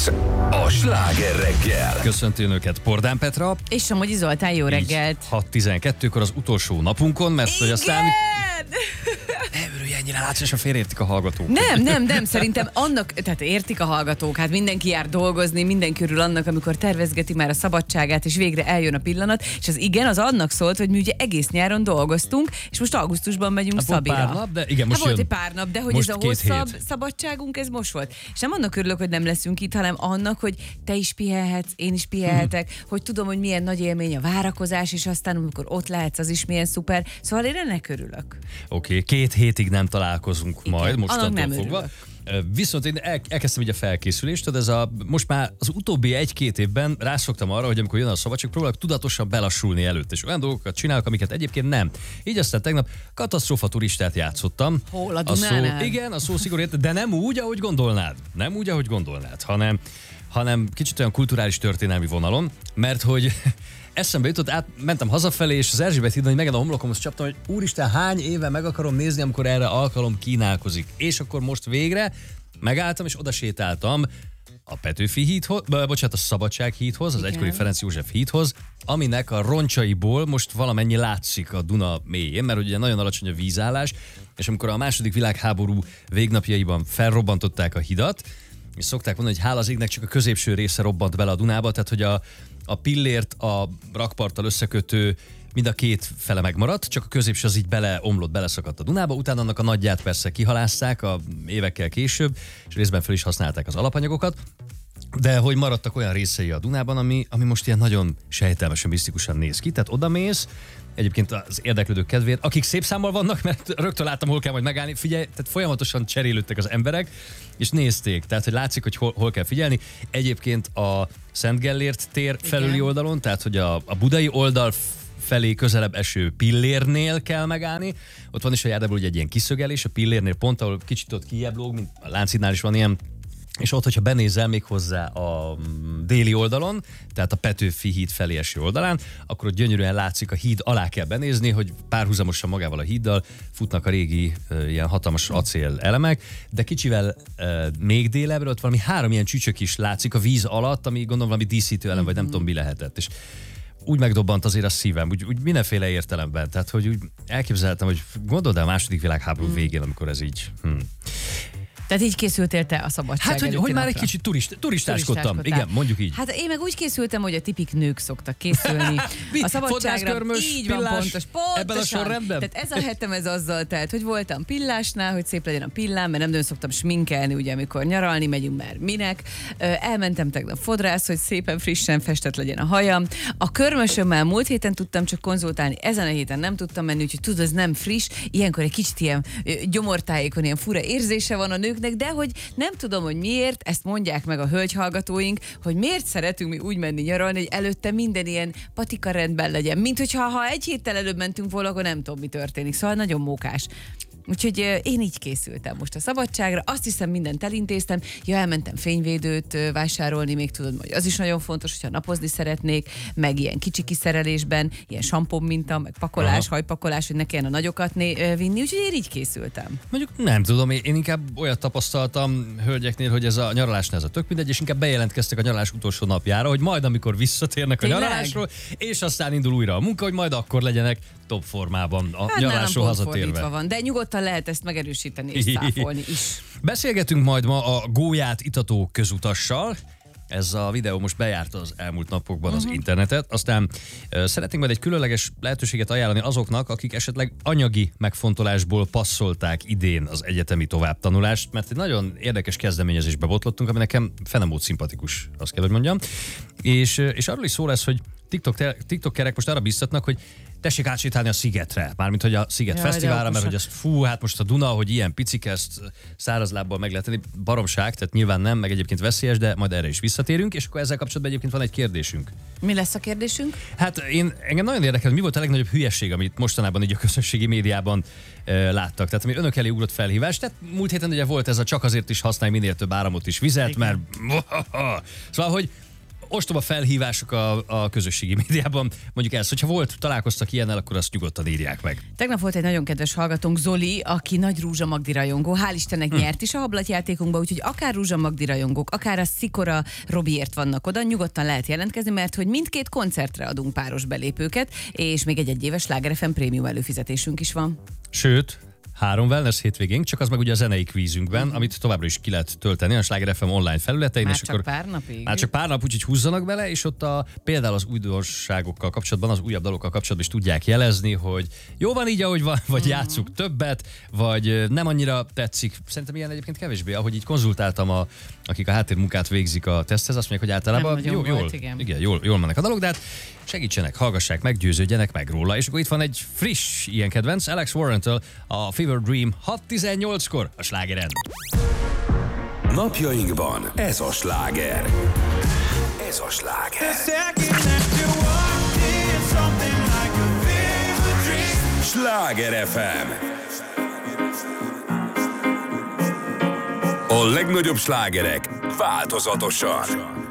Ez a Sláger reggel. Köszönti önöket Pordán Petra. És Somogyi Zoltán, jó reggelt. 6:12-kor az utolsó napunkon, mert igen! hogy aztán... Nem örülj ennyire, látsz, és félreértik a hallgatók. Nem, szerintem annak, tehát értik a hallgatók, hát mindenki jár dolgozni, mindenki örül annak, amikor tervezgeti már a szabadságát, és végre eljön a pillanat, és az igen, az annak szólt, hogy mi ugye egész nyáron dolgoztunk, és most augusztusban megyünk Szabira. Pár nap, de igen, most volt egy pár nap, de hogy most ez a 2 hosszabb hét. szabadságunk, ez most volt. És nem annak örülök, hogy nem leszünk itt, hanem annak, hogy te is pihenhetsz, én is pihenhetek, hogy tudom, hogy milyen nagy élmény a várakozás, és aztán amikor ott lehetsz, az is milyen szuper. Szóval én ennek örülök. Oké, 2 hétig nem találkozunk Igen, majd, annak mostantól nem fogva. örülök. Viszont én elkezdtem így a felkészülést, tudod, most már az utóbbi 1-2 évben rászoktam arra, hogy amikor jön a szabadság, próbálok tudatosan belassulni előtt, és olyan dolgokat csinálok, amiket egyébként nem. Így aztán tegnap katasztrófa turistát játszottam. Hol, a Dunánál? Igen, a szó szigorú értelme, de nem úgy, ahogy gondolnád. Nem úgy, ahogy gondolnád, hanem kicsit olyan kulturális történelmi vonalon, mert hogy eszembe jutott, mentem hazafelé, és az Erzsébet hídon, hogy megint a homlokomhoz csaptam, hogy úristen, hány éve meg akarom nézni, amikor erre alkalom kínálkozik. És akkor most végre megálltam, és oda sétáltam a Petőfi hídhoz, a Szabadság hídhoz, az egykori Ferenc József hídhoz, aminek a roncsaiból most valamennyi látszik a Duna mélyén, mert ugye nagyon alacsony a vízállás, és amikor a II. Világháború végnapjaiban felrobbantották a hidat, és szokták mondani, hogy hála az égnek csak a középső része robbant bele a Dunába, tehát hogy a Pillért a rakparttal összekötő mind a két fele megmaradt, csak a középső az így beleomlott, beleszakadt a Dunába, utána annak a nagyját persze kihalázták évekkel később, és részben fel is használták az alapanyagokat, de hogy maradtak olyan részei a Dunában, ami most ilyen nagyon sejtelmesen, misztikusan néz ki, tehát odamész, egyébként az érdeklődők kedvéért, akik szép számmal vannak, mert rögtön láttam, hol kell majd megállni. Figyelj, tehát folyamatosan cserélődtek az emberek, és nézték, tehát hogy látszik, hogy hol kell figyelni. Egyébként a Szent Gellért tér felüli oldalon, tehát hogy a budai oldal felé közelebb eső Pillérnél kell megállni. Ott van is a járdából egy ilyen kiszögelés, a Pillérnél pont, ahol kicsit ott kijebb lóg, mint a Lánchídnál is van ilyen. És ott, hogyha benézel még hozzá a déli oldalon, tehát a Petőfi híd felé eső oldalán, akkor ott gyönyörűen látszik, a híd alá kell benézni, hogy párhuzamosan magával a híddal futnak a régi ilyen hatalmas acél elemek, de kicsivel még délebbre ott valami 3 ilyen csücsök is látszik a víz alatt, ami gondolom valami díszítő elem, vagy nem tudom mi lehetett. És úgy megdobbant azért a szívem, úgy mindenféle értelemben, tehát hogy úgy elképzeltem, hogy gondold el a II. Világháború végén, amikor ez így... Tehát így készültél te a szabadság Hát, hogy már egy kicsit turistáskodtam. Igen, mondjuk így. Hát én meg úgy készültem, hogy a tipik nők szoktak készülni. A szabadságra így van, pontosan. Ebben a sorrendben? Tehát ez a hetem ez azzal telt, hogy voltam Pillásnál, hogy szép legyen a pillám, mert nem nagyon szoktam sminkelni, ugye, amikor nyaralni megyünk, mert minek. Elmentem tegnap fodrász, hogy szépen frissen festett legyen a hajam. A körmösömmel múlt héten tudtam csak konzultálni, ezen a héten nem tudtam menni, úgyhogy tudod, ez nem friss. Ilyenkor egy kicsit ilyen gyomortájékon, ilyen fura érzése van a nők, de hogy nem tudom, hogy miért, ezt mondják meg a hölgyhallgatóink, hogy miért szeretünk mi úgy menni nyaralni, hogy előtte minden ilyen patika rendben legyen. Mint hogyha egy héttel előbb mentünk volna, akkor nem tudom, mi történik. Szóval nagyon mókás. Úgyhogy én így készültem most a szabadságra, azt hiszem mindent elintéztem, elmentem fényvédőt vásárolni, még tudod, hogy az is nagyon fontos, hogyha napozni szeretnék, meg ilyen kicsi kiszerelésben, ilyen sampon minta, meg pakolás, hajpakolás, hogy ne kelljen a nagyokat vinni, úgyhogy én így készültem. Mondjuk nem tudom, én inkább olyat tapasztaltam hölgyeknél, hogy ez a nyaralásnál ez a tök mindegy, és inkább bejelentkeztek a nyaralás utolsó napjára, hogy majd amikor visszatérnek a nyaralásról, és aztán indul újra a munka, hogy majd akkor legyenek top formában a nyaralásról hazatérve. Van, de nyugodtan lehet ezt megerősíteni és száfolni is. Beszélgetünk majd ma a gólyát itató közutassal. Ez a videó most bejárta az elmúlt napokban az internetet. Aztán szeretnénk majd egy különleges lehetőséget ajánlani azoknak, akik esetleg anyagi megfontolásból passzolták idén az egyetemi továbbtanulást, mert egy nagyon érdekes kezdeményezésbe botlottunk, ami nekem fenemót szimpatikus, azt kell, hogy mondjam. És arról is szó lesz, hogy TikTokerek most arra biztatnak, hogy tessék átsétálni a Szigetre, mármint hogy a Sziget Fesztiválra, mert hogy az hát most a Duna, hogy ilyen picik, ezt szárazlábbal meg lehet tenni, baromság, tehát nyilván nem, meg egyébként veszélyes, de majd erre is visszatérünk, és akkor ezzel kapcsolatban egyébként van egy kérdésünk. Mi lesz a kérdésünk? Hát engem nagyon érdekel, mi volt a legnagyobb hülyesség, amit mostanában így a közösségi médiában láttak. Tehát ami önök elé ugrott felhívás. Tehát múlt héten ugye volt ez a csak azért is használj minél több áramot és vizet, mert szóval, hogy ostoba felhívások a közösségi médiában. Mondjuk ezt, hogyha találkoztak ilyennel, akkor azt nyugodtan írják meg. Tegnap volt egy nagyon kedves hallgatónk, Zoli, aki nagy Rúzsa Magdi rajongó. Hál' Istennek nyert is a hablatjátékunkba, úgyhogy akár Rúzsa Magdi rajongók, akár a Szikora Robiért vannak oda, nyugodtan lehet jelentkezni, mert hogy mindkét koncertre adunk páros belépőket, és még egy éves Sláger FM prémium előfizetésünk is van. Sőt, 3 wellness hétvégénk, csak az meg ugye a zenei kvízünkben, amit továbbra is ki lehet tölteni a Sláger FM online felületein. Már és csak akkor pár napig. Már csak pár nap, úgyhogy húzzanak bele, és ott például az újdonságokkal kapcsolatban, az újabb dalokkal kapcsolatban is tudják jelezni, hogy jó van így, ahogy van, vagy játsszuk többet, vagy nem annyira tetszik. Szerintem ilyen egyébként kevésbé, ahogy így konzultáltam, akik a háttérmunkát végzik a teszthez, azt mondják, hogy általában jól mennek a dalok, de hát segítsenek, hallgassák meg, győződjenek meg róla. És akkor itt van egy friss ilyen kedvenc, Alex Warrentől, a Fever Dream 6:18-kor a Slágeren. Napjainkban ez a sláger. Ez a sláger. Sláger FM. A legnagyobb slágerek változatosan.